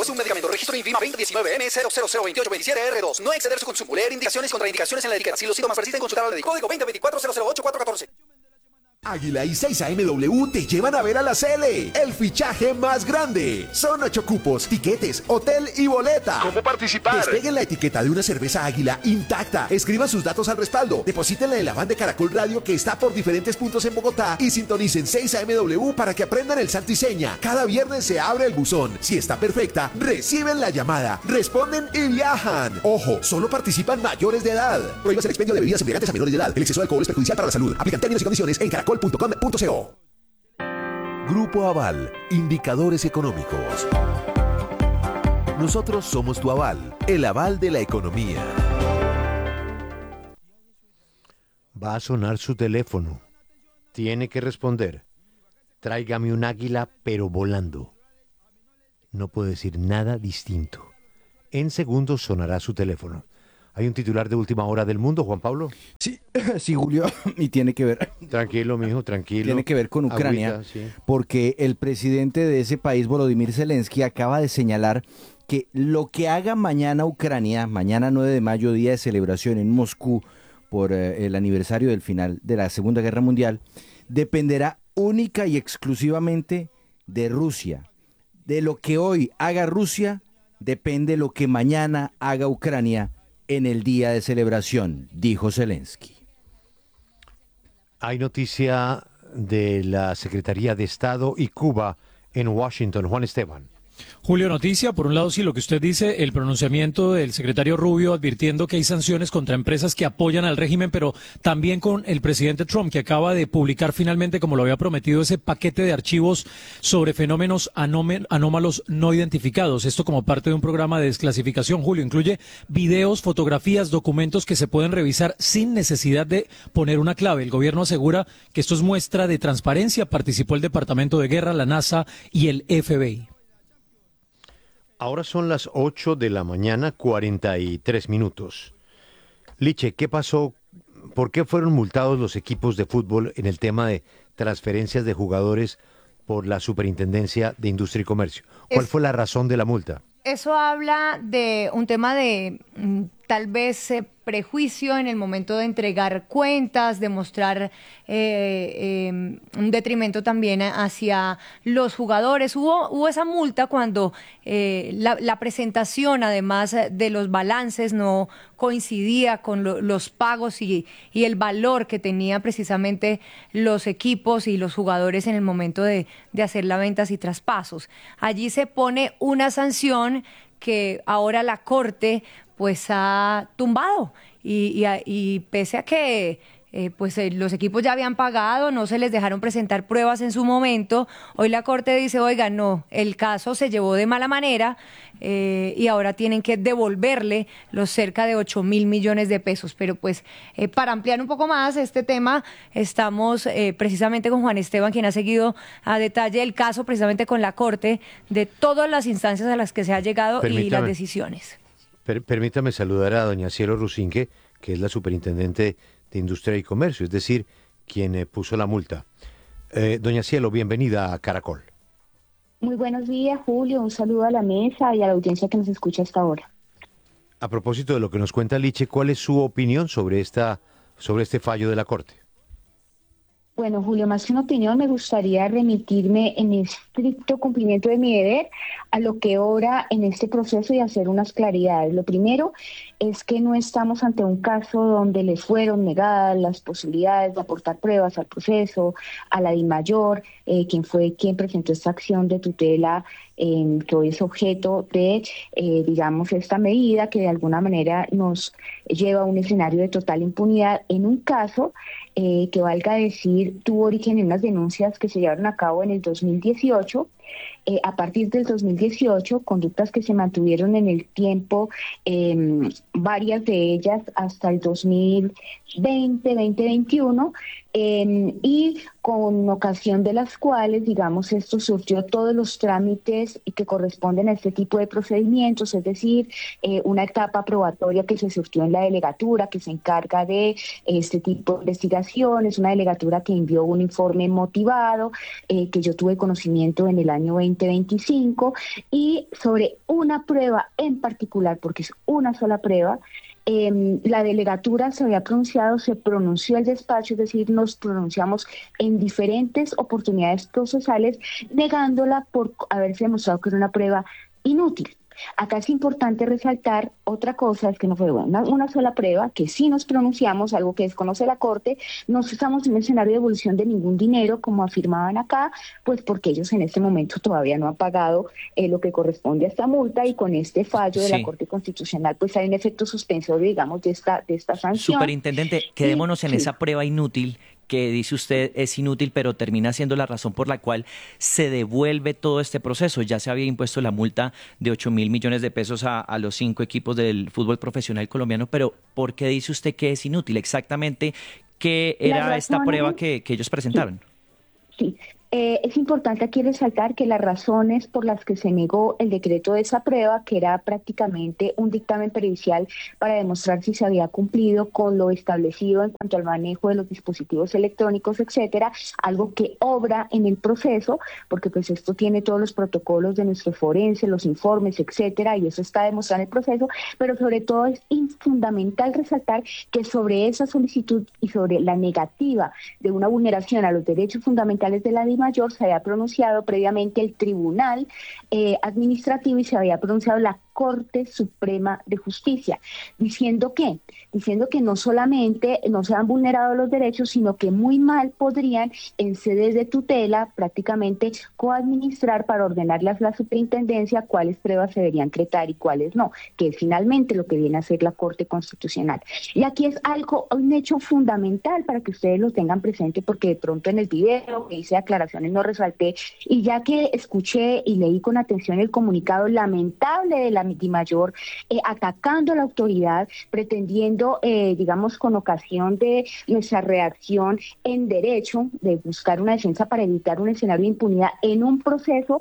efectos de un medicamento. Registro INVIMA 2019M000287R2. No exceder su consumo. Leer indicaciones y contraindicaciones en la etiqueta. Si los síntomas persisten, consultar al médico. Código 2024-008414. Águila y 6AMW te llevan a ver a la Cele, el fichaje más grande. Son 8 cupos, tiquetes, hotel y boleta. ¿Cómo participar? Despeguen la etiqueta de una cerveza Águila intacta. Escriban sus datos al respaldo. Deposítenla en la van de Caracol Radio que está por diferentes puntos en Bogotá y sintonicen 6AMW para que aprendan el santo y seña. Cada viernes se abre el buzón. Si está perfecta, reciben la llamada, responden y viajan. Ojo, solo participan mayores de edad. Prohíbas el expendio de bebidas embriagantes a menores de edad. El exceso de alcohol es perjudicial para la salud. Aplican términos y condiciones en caracol.com.co. Grupo Aval, indicadores económicos. Nosotros somos tu aval, el aval de la economía. Va a sonar su teléfono. Tiene que responder. Tráigame un águila, pero volando. No puede decir nada distinto. En segundos sonará su teléfono. Hay un titular de última hora del mundo, Juan Pablo. Sí, sí, Julio, y tiene que ver. Tranquilo, mijo, tranquilo. Tiene que ver con Ucrania, Agüita, sí. porque el presidente de ese país, Volodymyr Zelensky, acaba de señalar que lo que haga mañana Ucrania, mañana 9 de mayo, día de celebración en Moscú, por el aniversario del final de la Segunda Guerra Mundial, dependerá única y exclusivamente de Rusia. De lo que hoy haga Rusia, depende lo que mañana haga Ucrania en el día de celebración, dijo Zelensky. Hay noticia de la Secretaría de Estado y Cuba en Washington. Juan Esteban. Julio, noticia, por un lado sí lo que usted dice, el pronunciamiento del secretario Rubio advirtiendo que hay sanciones contra empresas que apoyan al régimen, pero también con el presidente Trump, que acaba de publicar finalmente, como lo había prometido, ese paquete de archivos sobre fenómenos anómalos no identificados. Esto como parte de un programa de desclasificación, Julio, incluye videos, fotografías, documentos que se pueden revisar sin necesidad de poner una clave. El gobierno asegura que esto es muestra de transparencia. Participó el Departamento de Guerra, la NASA y el FBI. Ahora son las 8 de la mañana, 43 minutos. Liche, ¿qué pasó? ¿Por qué fueron multados los equipos de fútbol en el tema de transferencias de jugadores por la Superintendencia de Industria y Comercio? ¿Cuál fue la razón de la multa? Eso habla de un tema de tal vez prejuicio en el momento de entregar cuentas, de mostrar un detrimento también hacia los jugadores. Hubo esa multa cuando la presentación, además de los balances, no coincidía con los pagos y el valor que tenían precisamente los equipos y los jugadores en el momento de hacer las ventas y traspasos. Allí se pone una sanción que ahora la Corte pues ha tumbado y pese a que los equipos ya habían pagado, no se les dejaron presentar pruebas en su momento, hoy la Corte dice, oiga, no, el caso se llevó de mala manera y ahora tienen que devolverle los cerca de 8.000 millones de pesos. Pero pues para ampliar un poco más este tema, estamos precisamente con Juan Esteban, quien ha seguido a detalle el caso precisamente con la Corte, de todas las instancias a las que se ha llegado y las decisiones. Permítame saludar a doña Cielo Rusinque, que es la superintendente de Industria y Comercio, es decir, quien puso la multa. Doña Cielo, bienvenida a Caracol. Muy buenos días, Julio. Un saludo a la mesa y a la audiencia que nos escucha hasta ahora. A propósito de lo que nos cuenta Liche, ¿cuál es su opinión sobre este fallo de la Corte? Bueno, Julio, más que una opinión, me gustaría remitirme en estricto cumplimiento de mi deber a lo que ora en este proceso y hacer unas claridades. Lo primero es que no estamos ante un caso donde le fueron negadas las posibilidades de aportar pruebas al proceso, a la DIMAYOR, quien presentó esta acción de tutela que hoy es objeto de, esta medida que de alguna manera nos lleva a un escenario de total impunidad en un caso que, valga decir, tuvo origen en unas denuncias que se llevaron a cabo en el 2018. A partir del 2018, conductas que se mantuvieron en el tiempo, varias de ellas hasta el 2020-2021, y con ocasión de las cuales, digamos, esto surtió todos los trámites que corresponden a este tipo de procedimientos, es decir, una etapa probatoria que se surtió en la delegatura que se encarga de este tipo de investigaciones, una delegatura que envió un informe motivado, que yo tuve conocimiento en el año 2025, y sobre una prueba en particular, porque es una sola prueba, la delegatura se había pronunciado, se pronunció el despacho, es decir, nos pronunciamos en diferentes oportunidades procesales negándola por haberse demostrado que era una prueba inútil. Acá es importante resaltar otra cosa, es que no fue una sola prueba, que sí nos pronunciamos, algo que desconoce la Corte, no estamos en un escenario de devolución de ningún dinero, como afirmaban acá, pues porque ellos en este momento todavía no han pagado lo que corresponde a esta multa, y con este fallo de la Corte Constitucional, pues hay un efecto suspensorio, digamos, de esta sanción. Superintendente, quedémonos en esa prueba inútil, que dice usted es inútil, pero termina siendo la razón por la cual se devuelve todo este proceso. Ya se había impuesto la multa de 8.000 millones de pesos a los 5 equipos del fútbol profesional colombiano, pero ¿por qué dice usted que es inútil? Exactamente, ¿qué era esta prueba que ellos presentaron? Sí. Es importante aquí resaltar que las razones por las que se negó el decreto de esa prueba, que era prácticamente un dictamen pericial para demostrar si se había cumplido con lo establecido en cuanto al manejo de los dispositivos electrónicos, etcétera, algo que obra en el proceso, porque pues esto tiene todos los protocolos de nuestro forense, los informes, etcétera, y eso está demostrado en el proceso, pero sobre todo es fundamental resaltar que sobre esa solicitud y sobre la negativa de una vulneración a los derechos fundamentales de la Mayor se había pronunciado previamente el Tribunal Administrativo y se había pronunciado la Corte Suprema de Justicia, diciendo que no solamente no se han vulnerado los derechos, sino que muy mal podrían, en sedes de tutela, prácticamente coadministrar para ordenarle a la superintendencia cuáles pruebas se deberían cretar y cuáles no, que es finalmente lo que viene a hacer la Corte Constitucional. Y aquí es un hecho fundamental para que ustedes lo tengan presente, porque de pronto en el video que hice aclaraciones no resalté, y ya que escuché y leí con atención el comunicado lamentable de la DIMAYOR atacando a la autoridad, pretendiendo, digamos, con ocasión de nuestra reacción en derecho de buscar una defensa para evitar un escenario de impunidad en un proceso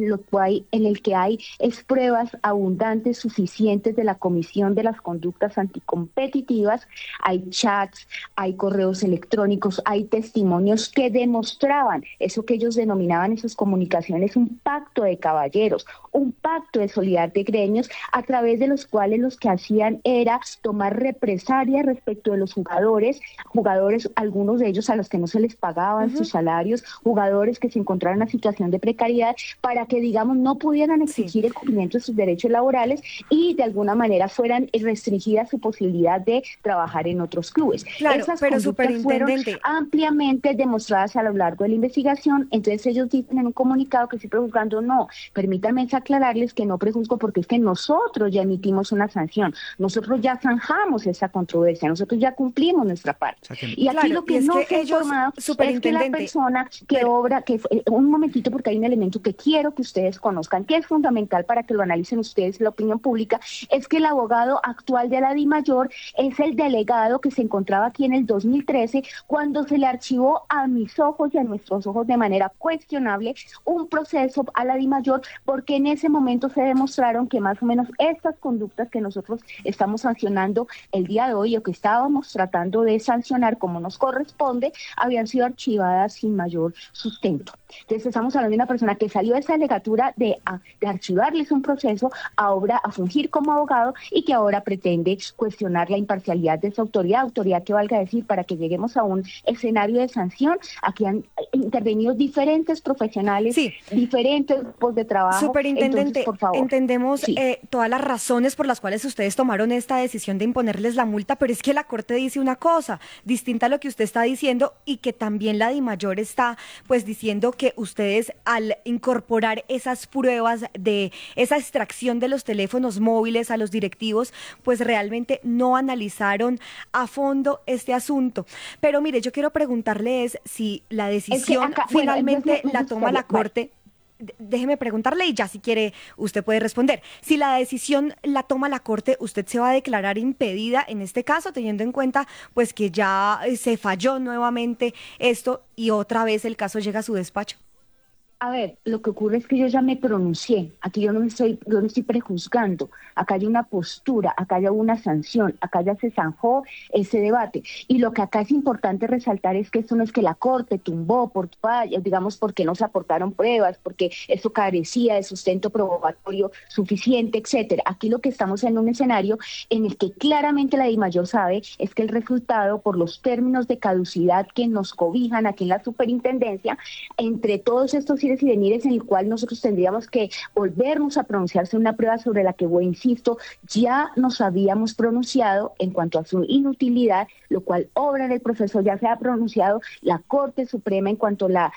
en el que hay pruebas abundantes, suficientes de la Comisión de las Conductas Anticompetitivas, hay chats, hay correos electrónicos, hay testimonios que demostraban eso que ellos denominaban en sus comunicaciones un pacto de caballeros, un pacto de solidaridad de gremios, a través de los cuales los que hacían era tomar represalias respecto de los jugadores, algunos de ellos a los que no se les pagaban sus salarios, jugadores que se encontraron en una situación de precariedad, para que, digamos, no pudieran exigir el cumplimiento de sus derechos laborales y de alguna manera fueran restringidas su posibilidad de trabajar en otros clubes. Claro, esas pero conductas fueron ampliamente demostradas a lo largo de la investigación. Entonces ellos dicen en un comunicado que estoy prejuzgando, no, permítanme aclararles que no prejuzgo, porque es que nosotros ya emitimos una sanción, nosotros ya zanjamos esa controversia, nosotros ya cumplimos nuestra parte. Y aquí lo que no se ha informado es que la persona que obra, un momentito, porque hay un elemento que quiero que ustedes conozcan, que es fundamental para que lo analicen ustedes, la opinión pública, es que el abogado actual de la DIMAYOR es el delegado que se encontraba aquí en el 2013, cuando se le archivó a mis ojos y a nuestros ojos de manera cuestionable un proceso a la DIMAYOR, porque en ese momento se demostraron que más o menos estas conductas que nosotros estamos sancionando el día de hoy, o que estábamos tratando de sancionar como nos corresponde, habían sido archivadas sin mayor sustento. Entonces estamos hablando de una persona que salió de esa delegatura de archivarles un proceso a fungir como abogado, y que ahora pretende cuestionar la imparcialidad de esa autoridad que, valga decir, para que lleguemos a un escenario de sanción, aquí han intervenido diferentes profesionales, diferentes grupos de trabajo. Superintendente, entonces, por favor, entendemos todas las razones por las cuales ustedes tomaron esta decisión de imponerles la multa, pero es que la Corte dice una cosa distinta a lo que usted está diciendo, y que también la DIMAYOR está pues diciendo que ustedes, al incorporar esas pruebas de esa extracción de los teléfonos móviles a los directivos, pues realmente no analizaron a fondo este asunto. Pero mire, yo quiero preguntarle si la decisión finalmente la toma la Corte. déjeme preguntarle y ya si quiere usted puede responder. Si la decisión la toma la Corte, ¿usted se va a declarar impedida en este caso, teniendo en cuenta pues que ya se falló nuevamente esto y otra vez el caso llega a su despacho? A ver, lo que ocurre es que yo ya me pronuncié, aquí yo no estoy prejuzgando, acá hay una postura, acá hay una sanción, acá ya se zanjó ese debate. Y lo que acá es importante resaltar es que esto no es que la Corte tumbó, digamos, porque no se aportaron pruebas, porque eso carecía de sustento probatorio suficiente, etcétera. Aquí lo que estamos en un escenario en el que claramente la DIMAYOR sabe es que el resultado, por los términos de caducidad que nos cobijan aquí en la superintendencia, entre todos estos y venires en el cual nosotros tendríamos que volvernos a pronunciarse una prueba sobre la que, insisto, ya nos habíamos pronunciado en cuanto a su inutilidad, lo cual obra del proceso ya se ha pronunciado la Corte Suprema en cuanto a la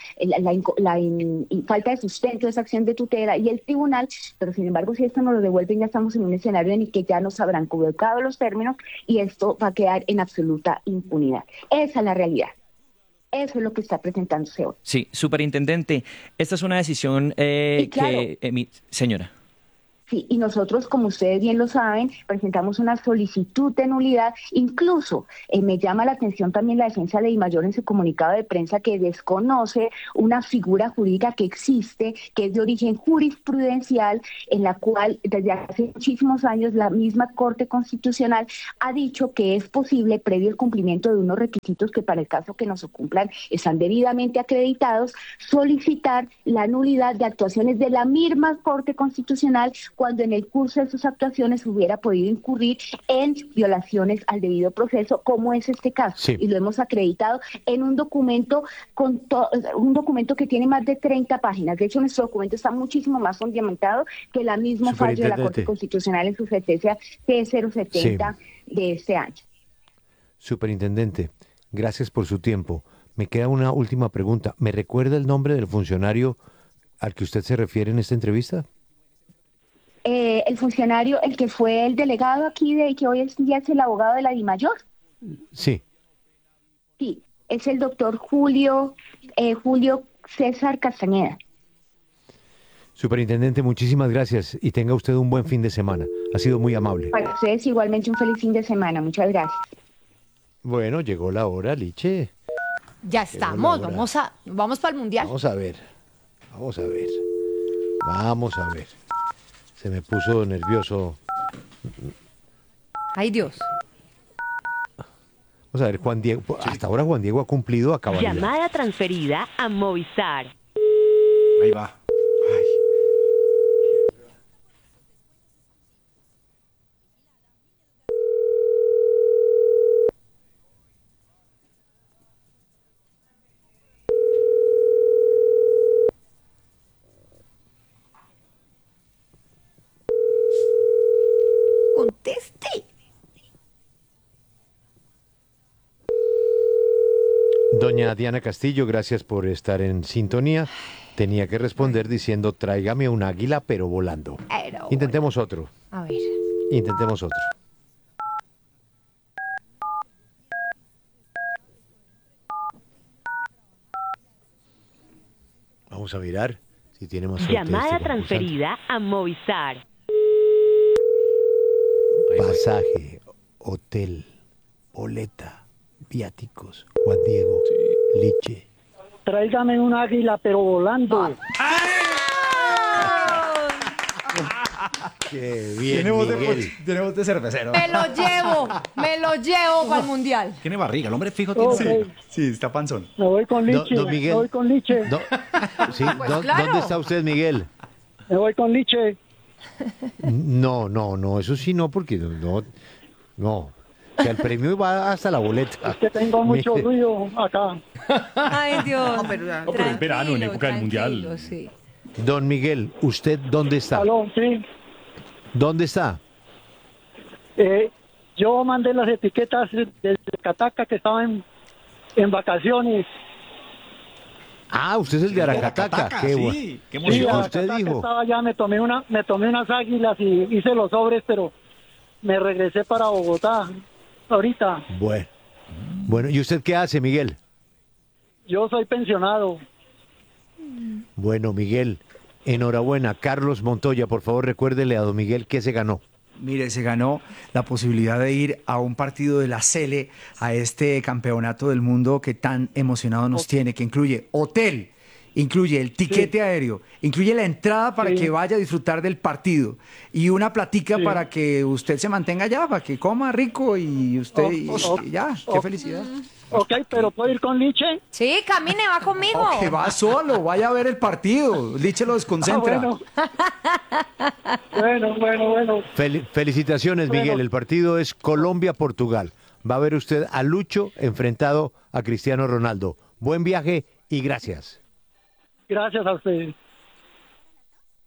falta de sustento de esa acción de tutela y el tribunal, pero sin embargo si esto nos lo devuelven ya estamos en un escenario en el que ya nos habrán colocado los términos y esto va a quedar en absoluta impunidad. Esa es la realidad. Eso es lo que está presentándose hoy. Sí, superintendente, esta es una decisión claro, señora. Sí, y nosotros, como ustedes bien lo saben, presentamos una solicitud de nulidad. Incluso me llama la atención también la defensa de DIMAYOR en su comunicado de prensa que desconoce una figura jurídica que existe, que es de origen jurisprudencial, en la cual desde hace muchísimos años la misma Corte Constitucional ha dicho que es posible, previo el cumplimiento de unos requisitos que para el caso que no se cumplan están debidamente acreditados, solicitar la nulidad de actuaciones de la misma Corte Constitucional cuando en el curso de sus actuaciones hubiera podido incurrir en violaciones al debido proceso, como es este caso. Sí. Y lo hemos acreditado en un documento que tiene más de 30 páginas. De hecho, nuestro documento está muchísimo más fundamentado que el mismo fallo de la Corte Constitucional en su sentencia T070 de este año. Superintendente, gracias por su tiempo. Me queda una última pregunta. ¿Me recuerda el nombre del funcionario al que usted se refiere en esta entrevista? El funcionario, el que fue el delegado aquí, que hoy en día es el abogado de la DIMAYOR. Sí. Sí, es el doctor Julio César Castañeda. Superintendente, muchísimas gracias y tenga usted un buen fin de semana. Ha sido muy amable. Para ustedes igualmente un feliz fin de semana. Muchas gracias. Bueno, llegó la hora, Liche. Ya estamos, vamos para el Mundial. Vamos a ver. Se me puso nervioso. Ay, Dios. Vamos a ver, Juan Diego. Hasta ahora Juan Diego ha cumplido a cabalidad. Llamada transferida a Movistar. Ahí va. Ay. Conteste. Doña Diana Castillo, gracias por estar en sintonía. Tenía que responder diciendo, tráigame un águila, pero volando. Intentemos otro. A ver. Intentemos otro. Vamos a mirar si tiene más suerte. Llamada transferida a Movistar. Pasaje, hotel, boleta, viáticos, Juan Diego, Liche. Tráigame un águila, pero volando. Qué bien, Miguel. Tenemos de cervecero. Me lo llevo para el Mundial. Tiene barriga, el hombre fijo tiene. Okay. Sí, está panzón. Me voy con Liche. Don Miguel. Me voy con Liche. Sí, Pues claro. ¿Dónde está usted, Miguel? Me voy con Liche. No, eso sí no, porque no. O sea, el premio va hasta la boleta. Es que tengo mucho ruido acá. Ay, Dios. No, pero es verano, en época del Mundial. Sí. Don Miguel, ¿usted dónde está? Aló, sí. ¿Dónde está? Yo mandé las etiquetas de Cataca que estaban en vacaciones. Ah, usted es el de Aracataca. Qué bueno. Sí, qué Sí, emoción. usted dijo. Estaba allá, me tomé unas águilas y hice los sobres, pero me regresé para Bogotá ahorita. Bueno, ¿y usted qué hace, Miguel? Yo soy pensionado. Bueno, Miguel, Enhorabuena. Carlos Montoya, por favor, recuérdele a don Miguel qué se ganó. Mire, se ganó la posibilidad de ir a un partido de la Sele, a este campeonato del mundo que tan emocionado nos tiene, que incluye hotel, incluye el tiquete aéreo, incluye la entrada para que vaya a disfrutar del partido y una platica para que usted se mantenga allá, para que coma rico y usted y ya, qué felicidad. Ok, pero ¿puedo ir con Liche? Sí, camine, va conmigo. Que va solo, vaya a ver el partido. Liche lo desconcentra. Bueno. Felicitaciones, Miguel. El partido es Colombia-Portugal. Va a ver usted a Lucho enfrentado a Cristiano Ronaldo. Buen viaje y gracias. Gracias a ustedes.